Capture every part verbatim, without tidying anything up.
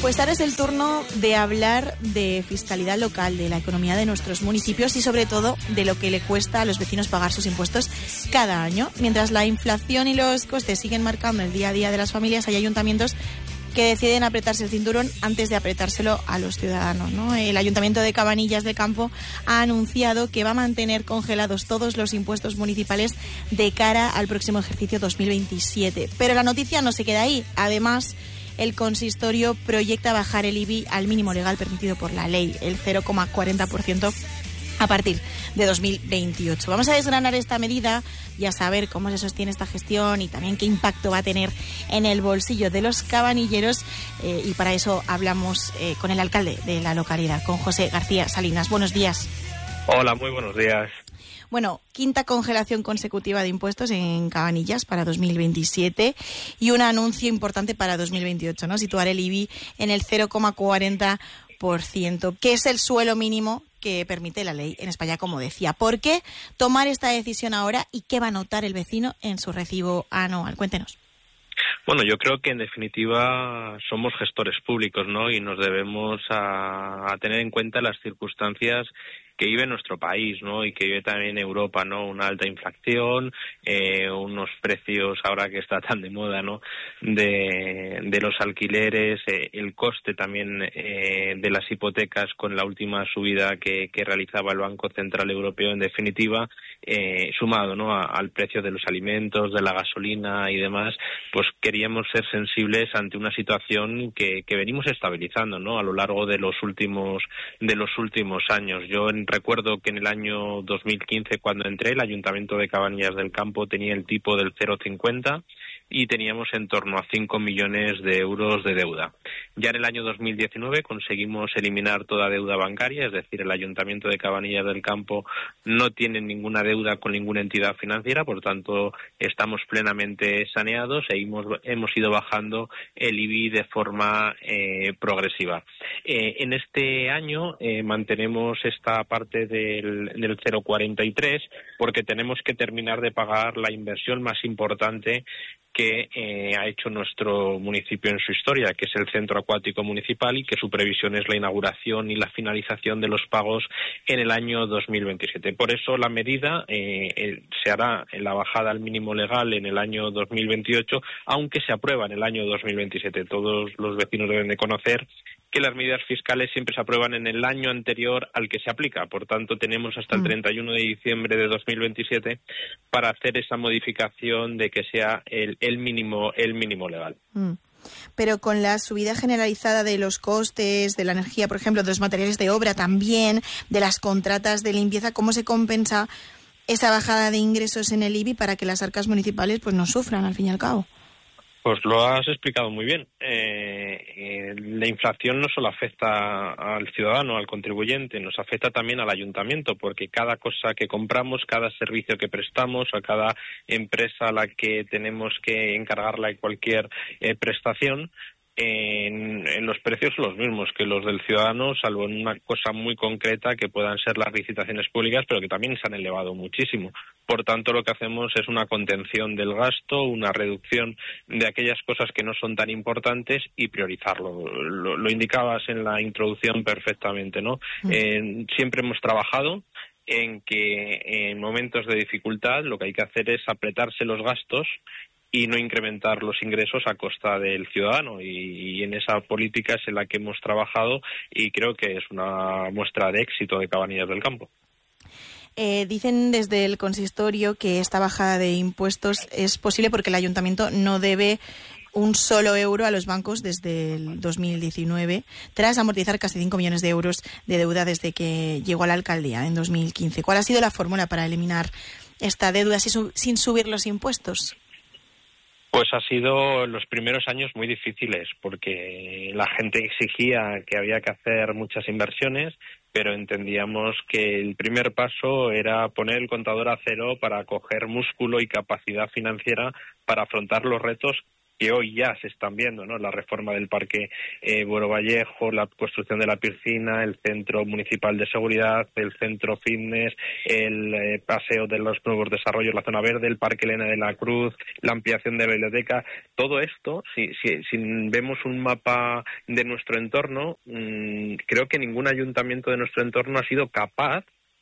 Pues ahora es el turno de hablar de fiscalidad local, de la economía de nuestros municipios y sobre todo de lo que le cuesta a los vecinos pagar sus impuestos cada año. Mientras la inflación y los costes siguen marcando el día a día de las familias, hay ayuntamientos que deciden apretarse el cinturón antes de apretárselo a los ciudadanos, ¿no? El Ayuntamiento de Cabanillas del Campo ha anunciado que va a mantener congelados todos los impuestos municipales de cara al próximo ejercicio dos mil veintisiete. Pero la noticia no se queda ahí. Además, el consistorio proyecta bajar el I B I al mínimo legal permitido por la ley, el cero coma cuarenta por ciento a partir de dos mil veintiocho. Vamos a desgranar esta medida y a saber cómo se sostiene esta gestión y también qué impacto va a tener en el bolsillo de los cabanilleros. Eh, y para eso hablamos eh, con el alcalde de la localidad, con José García Salinas. Buenos días. Hola, muy buenos días. Bueno, quinta congelación consecutiva de impuestos en Cabanillas para dos mil veintisiete y un anuncio importante para dos mil veintiocho, ¿no? Situar el I B I en el cero coma cuarenta por ciento, que es el suelo mínimo que permite la ley en España, como decía. ¿Por qué tomar esta decisión ahora y qué va a notar el vecino en su recibo anual? Cuéntenos. Bueno, yo creo que en definitiva somos gestores públicos, ¿no? Y nos debemos a, a tener en cuenta las circunstancias que vive nuestro país, ¿no? Y que vive también Europa, ¿no? Una alta inflación, eh, unos precios ahora que está tan de moda, ¿no? De, de los alquileres, eh, el coste también eh, de las hipotecas con la última subida que, que realizaba el Banco Central Europeo, en definitiva, eh, sumado, ¿no? A, al precio de los alimentos, de la gasolina y demás, pues queríamos ser sensibles ante una situación que, que venimos estabilizando, ¿no? A lo largo de los últimos de los últimos años. Yo en Recuerdo que en el año dos mil quince, cuando entré, el Ayuntamiento de Cabanillas del Campo tenía el tipo del cero coma cincuenta y teníamos en torno a cinco millones de euros de deuda. Ya en el año dos mil diecinueve conseguimos eliminar toda deuda bancaria, es decir, el Ayuntamiento de Cabanillas del Campo no tiene ninguna deuda con ninguna entidad financiera, por tanto estamos plenamente saneados e hemos, hemos ido bajando el I B I de forma eh, progresiva. Eh, en este año eh, mantenemos esta parte del, del cero coma cuarenta y tres porque tenemos que terminar de pagar la inversión más importante que eh, ha hecho nuestro municipio en su historia, que es el Centro Acuático Municipal, y que su previsión es la inauguración y la finalización de los pagos en el año dos mil veintisiete. Por eso la medida eh, eh, se hará en la bajada al mínimo legal en el año dos mil veintiocho, aunque se aprueba en el año dos mil veintisiete. Todos los vecinos deben de conocer que las medidas fiscales siempre se aprueban en el año anterior al que se aplica. Por tanto, tenemos hasta el treinta y uno de diciembre de dos mil veintisiete para hacer esa modificación de que sea el, el mínimo el mínimo legal. Mm. Pero con la subida generalizada de los costes, de la energía, por ejemplo, de los materiales de obra también, de las contratas de limpieza, ¿cómo se compensa esa bajada de ingresos en el I B I para que las arcas municipales pues no sufran, al fin y al cabo? Pues lo has explicado muy bien. Eh, eh, la inflación no solo afecta al ciudadano, al contribuyente, nos afecta también al ayuntamiento, porque cada cosa que compramos, cada servicio que prestamos, a cada empresa a la que tenemos que encargarla de cualquier eh, prestación, En, en los precios son los mismos que los del ciudadano, salvo en una cosa muy concreta que puedan ser las licitaciones públicas, pero que también se han elevado muchísimo. Por tanto, lo que hacemos es una contención del gasto, una reducción de aquellas cosas que no son tan importantes y priorizarlo. Lo, lo indicabas en la introducción perfectamente, ¿no? Mm. Eh, siempre hemos trabajado en que en momentos de dificultad lo que hay que hacer es apretarse los gastos y no incrementar los ingresos a costa del ciudadano, y, y en esa política es en la que hemos trabajado y creo que es una muestra de éxito de Cabanillas del Campo. Eh, dicen desde el consistorio que esta bajada de impuestos es posible porque el ayuntamiento no debe un solo euro a los bancos desde el dos mil diecinueve, tras amortizar casi cinco millones de euros de deuda desde que llegó a la alcaldía en dos mil quince. ¿Cuál ha sido la fórmula para eliminar esta deuda sin subir los impuestos? Pues ha sido los primeros años muy difíciles, porque la gente exigía que había que hacer muchas inversiones, pero entendíamos que el primer paso era poner el contador a cero para coger músculo y capacidad financiera para afrontar los retos que hoy ya se están viendo, ¿no? La reforma del Parque eh, Buero Vallejo, la construcción de la piscina, el centro municipal de seguridad, el centro fitness, el eh, paseo de los nuevos desarrollos, la zona verde, el Parque Elena de la Cruz, la ampliación de la biblioteca. Todo esto, si, si, si vemos un mapa de nuestro entorno, mmm, creo que ningún ayuntamiento de nuestro entorno ha sido capaz,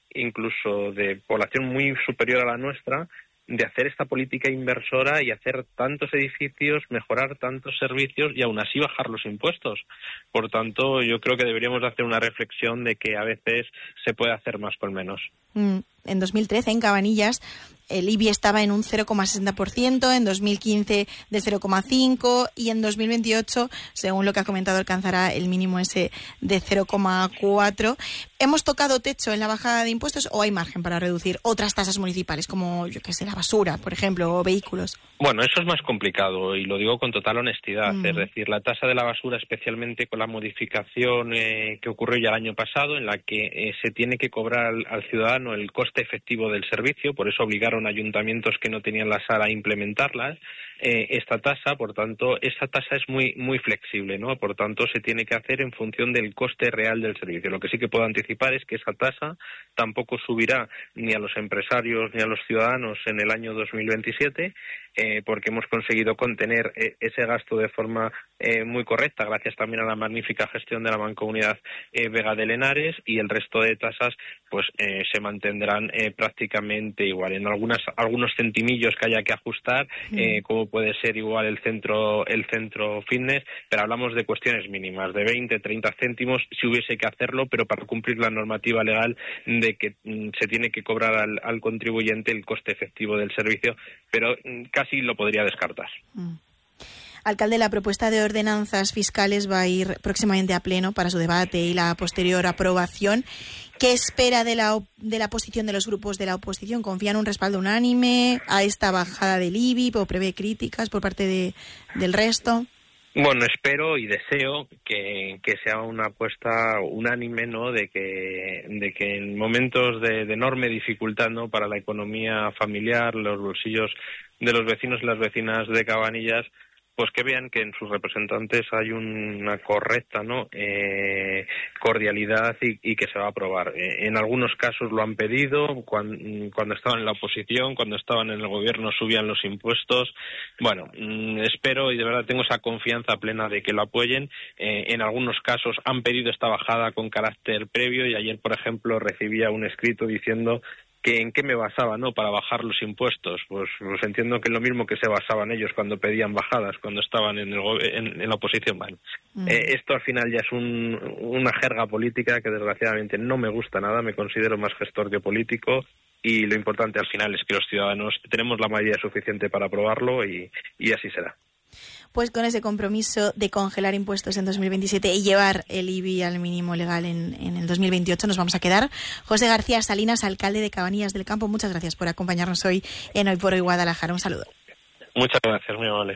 incluso de población muy superior a la nuestra, de hacer esta política inversora y hacer tantos edificios, mejorar tantos servicios y aún así bajar los impuestos. Por tanto, yo creo que deberíamos hacer una reflexión de que a veces se puede hacer más con menos. Mm. En dos mil trece, en Cabanillas, el I B I estaba en un cero coma sesenta por ciento, en dos mil quince de cero coma cinco por ciento y en dos mil veintiocho, según lo que ha comentado, alcanzará el mínimo ese de cero coma cuatro por ciento. ¿Hemos tocado techo en la bajada de impuestos o hay margen para reducir otras tasas municipales, como, yo qué sé, la basura, por ejemplo, o vehículos? Bueno, eso es más complicado y lo digo con total honestidad. Mm. Es decir, la tasa de la basura, especialmente con la modificación eh, que ocurrió ya el año pasado, en la que eh, se tiene que cobrar al, al ciudadano el coste efectivo del servicio, por eso obligaron a ayuntamientos que no tenían la sala a implementarlas, eh, esta tasa, por tanto, esa tasa es muy muy flexible, ¿no? Por tanto, se tiene que hacer en función del coste real del servicio. Lo que sí que puedo anticipar es que esa tasa tampoco subirá ni a los empresarios ni a los ciudadanos en el año dos mil veintisiete, eh, porque hemos conseguido contener eh, ese gasto de forma eh, muy correcta, gracias también a la magnífica gestión de la Mancomunidad eh, Vega de Henares, y el resto de tasas pues eh, se mantendrán eh, prácticamente igual. En algunas algunos centimillos que haya que ajustar, eh, como puede ser igual el centro el centro fitness, pero hablamos de cuestiones mínimas, de veinte, treinta céntimos si hubiese que hacerlo, pero para cumplir la normativa legal de que mm, se tiene que cobrar al, al contribuyente el coste efectivo del servicio, pero mm, casi lo podría descartar. Mm. Alcalde, la propuesta de ordenanzas fiscales va a ir próximamente a pleno para su debate y la posterior aprobación. ¿Qué espera de la, de la posición de los grupos de la oposición? ¿Confía en un respaldo unánime a esta bajada del I B I o prevé críticas por parte de, del resto? Bueno, espero y deseo que, que sea una apuesta unánime, ¿no? De que, de que en momentos de, de enorme dificultad, ¿no? Para la economía familiar, los bolsillos de los vecinos y las vecinas de Cabanillas, pues que vean que en sus representantes hay una correcta, ¿no? eh, cordialidad y, y que se va a aprobar. Eh, en algunos casos lo han pedido, cuando, cuando estaban en la oposición, cuando estaban en el gobierno subían los impuestos. Bueno, mmm, espero y de verdad tengo esa confianza plena de que lo apoyen. Eh, en algunos casos han pedido esta bajada con carácter previo y ayer, por ejemplo, recibía un escrito diciendo que en qué me basaba, ¿no? Para bajar los impuestos. Pues, pues entiendo que es lo mismo que se basaban ellos cuando pedían bajadas, cuando estaban en, el, en, en la oposición. Bueno, mm. eh, esto al final ya es un, una jerga política que desgraciadamente no me gusta nada, me considero más gestor que político, y lo importante al final es que los ciudadanos tenemos la mayoría suficiente para aprobarlo y, y así será. Pues con ese compromiso de congelar impuestos en dos mil veintisiete y llevar el I B I al mínimo legal en, en el dos mil veintiocho nos vamos a quedar. José García Salinas, alcalde de Cabanillas del Campo, muchas gracias por acompañarnos hoy en Hoy por Hoy Guadalajara. Un saludo. Muchas gracias, muy amables.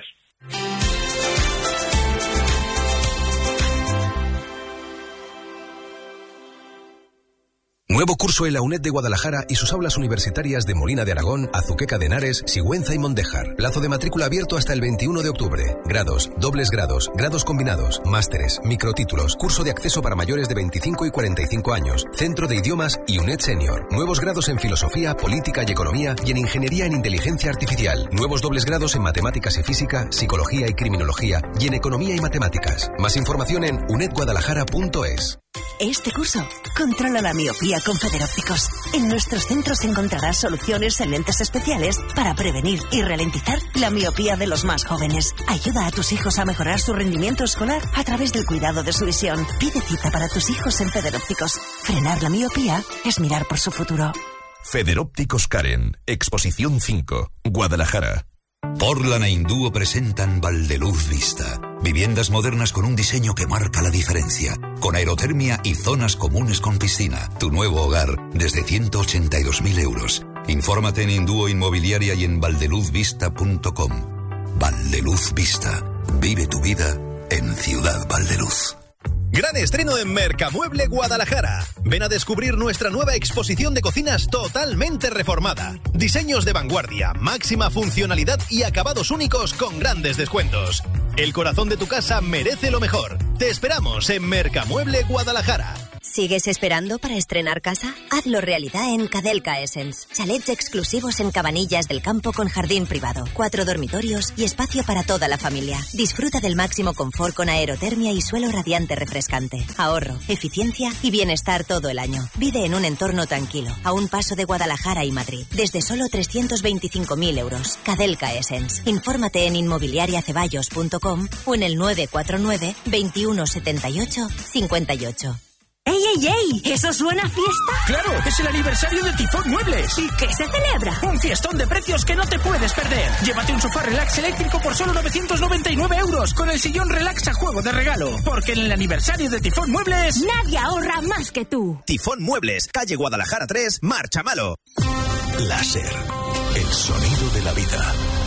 Nuevo curso en la UNED de Guadalajara y sus aulas universitarias de Molina de Aragón, Azuqueca de Henares, Sigüenza y Mondéjar. Plazo de matrícula abierto hasta el veintiuno de octubre. Grados, dobles grados, grados combinados, másteres, microtítulos, curso de acceso para mayores de veinticinco y cuarenta y cinco años, centro de idiomas y UNED Senior. Nuevos grados en filosofía, política y economía y en ingeniería en inteligencia artificial. Nuevos dobles grados en matemáticas y física, psicología y criminología y en economía y matemáticas. Más información en uned guadalajara punto es. Este curso, controla la miopía con Federópticos. En nuestros centros encontrarás soluciones en lentes especiales para prevenir y ralentizar la miopía de los más jóvenes. Ayuda a tus hijos a mejorar su rendimiento escolar a través del cuidado de su visión. Pide cita para tus hijos en Federópticos. Frenar la miopía es mirar por su futuro. Federópticos Karen, Exposición cinco, Guadalajara. Portland e Indúo presentan Valdeluz Vista. Viviendas modernas con un diseño que marca la diferencia. Con aerotermia y zonas comunes con piscina. Tu nuevo hogar desde ciento ochenta y dos mil euros. Infórmate en Indúo Inmobiliaria y en valdeluz vista punto com. Valdeluz Vista. Vive tu vida en Ciudad Valdeluz. Gran estreno en Mercamueble Guadalajara. Ven a descubrir nuestra nueva exposición de cocinas totalmente reformada. Diseños de vanguardia, máxima funcionalidad y acabados únicos con grandes descuentos. El corazón de tu casa merece lo mejor. Te esperamos en Mercamueble Guadalajara. ¿Sigues esperando para estrenar casa? Hazlo realidad en Cadelca Essence. Chalets exclusivos en Cabanillas del Campo con jardín privado, cuatro dormitorios y espacio para toda la familia. Disfruta del máximo confort con aerotermia y suelo radiante refrescante. Ahorro, eficiencia y bienestar todo el año. Vive en un entorno tranquilo, a un paso de Guadalajara y Madrid. Desde solo trescientos veinticinco mil euros. Cadelca Essence. Infórmate en inmobiliaria ceballos punto com o en el nueve cuatro nueve, veintiuno setenta y ocho, cincuenta y ocho. ¡Ey, ey, ey! ¿Eso suena a fiesta? ¡Claro! ¡Es el aniversario de Tifón Muebles! ¿Y qué se celebra? Un fiestón de precios que no te puedes perder. Llévate un sofá relax eléctrico por solo novecientos noventa y nueve euros con el sillón relax a juego de regalo. Porque en el aniversario de Tifón Muebles... ¡Nadie ahorra más que tú! Tifón Muebles, calle Guadalajara tres, Marcha Malo. Láser, el sonido de la vida.